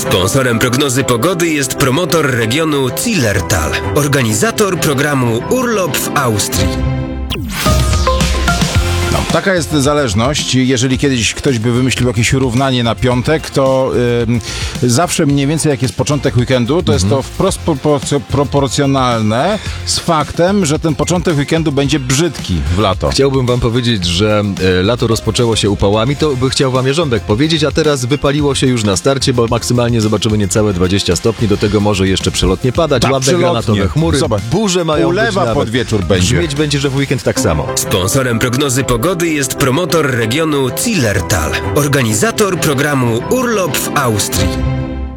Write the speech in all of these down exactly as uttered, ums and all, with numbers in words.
Sponsorem prognozy pogody jest promotor regionu Zillertal, organizator programu Urlop w Austrii. No, taka jest zależność. Jeżeli kiedyś ktoś by wymyślił jakieś równanie na piątek, to yy, zawsze mniej więcej jak jest początek weekendu, to mhm. jest to wprost proporcjonalne z faktem, że ten początek weekendu będzie brzydki w lato. Chciałbym wam powiedzieć, że e, lato rozpoczęło się upałami, to by chciał wam Jarząbek powiedzieć, a teraz wypaliło się już na starcie, bo maksymalnie zobaczymy niecałe dwadzieścia stopni, do tego może jeszcze przelotnie padać, tak, ładne granatowe chmury, Zobacz, burze mają ulewa być nawet. pod wieczór będzie. Brzmieć będzie, że w weekend tak samo. Sponsorem prognozy pogody jest promotor regionu Zillertal, organizator programu Urlop w Austrii.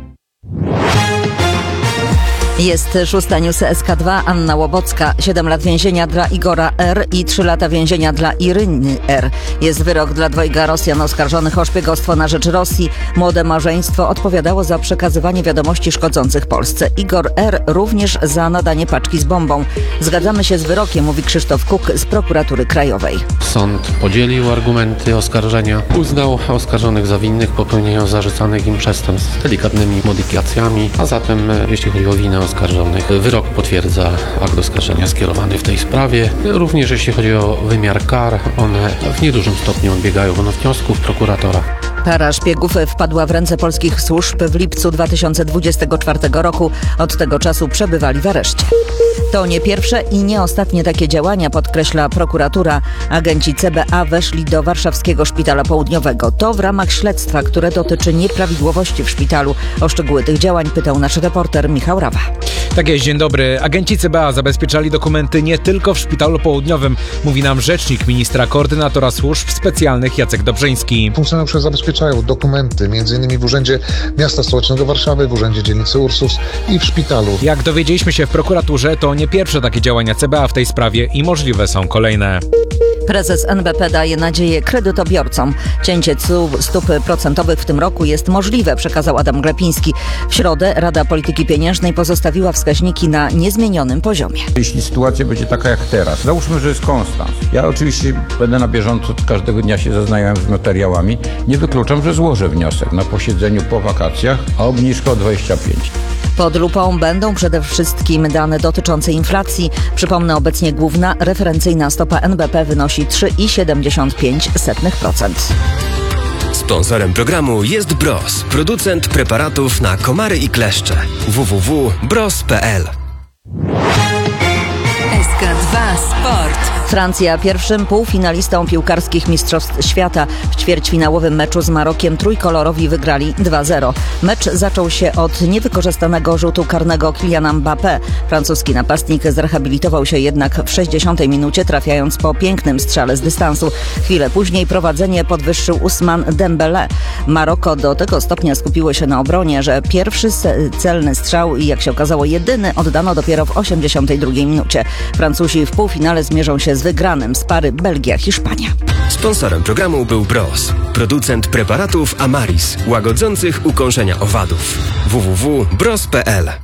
Jest szósta news S K dwa, Anna Łobocka. siedem lat więzienia dla Igora R. i trzy lata więzienia dla Iryny R. Jest wyrok dla dwojga Rosjan oskarżonych o szpiegostwo na rzecz Rosji. Młode małżeństwo odpowiadało za przekazywanie wiadomości szkodzących Polsce. Igor R. również za nadanie paczki z bombą. Zgadzamy się z wyrokiem, mówi Krzysztof Kuk z Prokuratury Krajowej. Sąd podzielił argumenty oskarżenia, uznał oskarżonych za winnych popełnienia zarzucanych im przestępstw z delikatnymi modyfikacjami, a zatem jeśli chodzi o winę oskarżonych, wyrok potwierdza akt oskarżenia skierowany w tej sprawie. Również jeśli chodzi o wymiar kar, one w niedużym stopniu odbiegają od wniosków prokuratora. Para szpiegów wpadła w ręce polskich służb w lipcu dwa tysiące dwudziestego czwartego roku. Od tego czasu przebywali w areszcie. To nie pierwsze i nie ostatnie takie działania, podkreśla prokuratura. Agenci C B A weszli do warszawskiego szpitala południowego. To w ramach śledztwa, które dotyczy nieprawidłowości w szpitalu. O szczegóły tych działań pytał nasz reporter Michał Rawa. Tak jest, dzień dobry. Agenci C B A zabezpieczali dokumenty nie tylko w szpitalu południowym, mówi nam rzecznik ministra koordynatora służb specjalnych Jacek Dobrzyński. Funkcjonariusze zabezpieczają dokumenty m.in. w Urzędzie Miasta Stołecznego Warszawy, w Urzędzie Dzielnicy Ursus i w szpitalu. Jak dowiedzieliśmy się w prokuraturze, to nie pierwsze takie działania C B A w tej sprawie i możliwe są kolejne. Prezes N B P daje nadzieję kredytobiorcom. Cięcie stóp procentowych w tym roku jest możliwe, przekazał Adam Glapiński. W środę Rada Polityki Pieniężnej pozostawiła wskaźniki na niezmienionym poziomie. Jeśli sytuacja będzie taka jak teraz, załóżmy, że jest konstans. Ja oczywiście będę na bieżąco, każdego dnia się zaznajamiam z materiałami. Nie wykluczam, że złożę wniosek na posiedzeniu po wakacjach o obniżkę o dwadzieścia pięć. Pod lupą będą przede wszystkim dane dotyczące inflacji. Przypomnę, obecnie główna referencyjna stopa N B P wynosi trzy przecinek siedemdziesiąt pięć procent. Sponsorem programu jest Bros, producent preparatów na komary i kleszcze. w w w kropka bros kropka p l. S K dwa Sport. Francja pierwszym półfinalistą piłkarskich Mistrzostw Świata. W ćwierćfinałowym meczu z Marokiem trójkolorowi wygrali dwa zero. Mecz zaczął się od niewykorzystanego rzutu karnego Kyliana Mbappé. Francuski napastnik zrehabilitował się jednak w sześćdziesiątej minucie, trafiając po pięknym strzale z dystansu. Chwilę później prowadzenie podwyższył Ousmane Dembélé. Maroko do tego stopnia skupiło się na obronie, że pierwszy celny strzał i jak się okazało jedyny oddano dopiero w osiemdziesiątej drugiej minucie. Francuzi w półfinale zmierzą się z wygranym z pary Belgia-Hiszpania. Sponsorem programu był Bros, producent preparatów Amaris, łagodzących ukąszenia owadów. w w w kropka bros kropka p l.